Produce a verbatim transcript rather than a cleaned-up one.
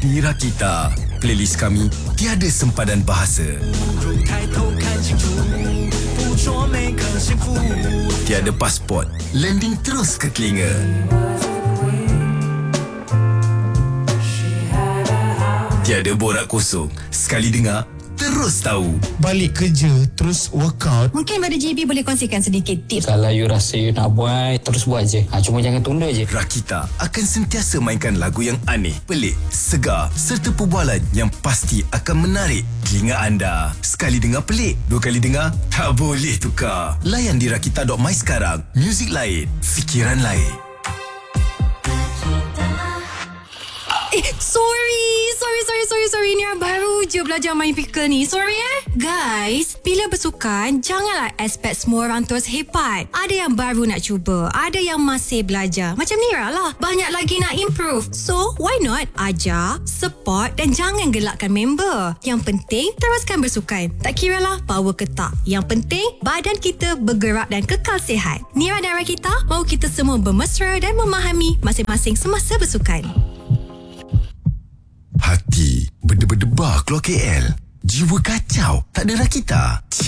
Nira Kita. Playlist kami tiada sempadan bahasa. Tiada pasport, landing terus ke telinga. Tiada borak kosong, sekali dengar terus tahu. Balik kerja terus workout. Mungkin pada J B boleh kongsikan sedikit tips. Kalau you rasa you nak buat, terus buat je. Ha, cuma jangan tunda je. Rakita akan sentiasa mainkan lagu yang aneh, pelik, segar serta perbualan yang pasti akan menarik telinga anda. Sekali dengar pelik, dua kali dengar tak boleh tukar. Layan di rakita dot my sekarang. Muzik lain, fikiran lain. Eh, sorry. Sorry, sorry, sorry, sorry. Nira baru je belajar main pickle ni. Sorry eh. Guys, bila bersukan, janganlah expect semua orang terus hebat. Ada yang baru nak cuba. Ada yang masih belajar. Macam Nira lah. Banyak lagi nak improve. So, why not? Ajar, support dan jangan gelakkan member. Yang penting, teruskan bersukan. Tak kira lah power ke tak. Yang penting, badan kita bergerak dan kekal sihat. Nira dan Rakita, mahu kita semua bermesra dan memahami masing-masing semasa bersukan. Hati berdebar-debar keluar K L. Jiwa kacau, tak ada Rakita.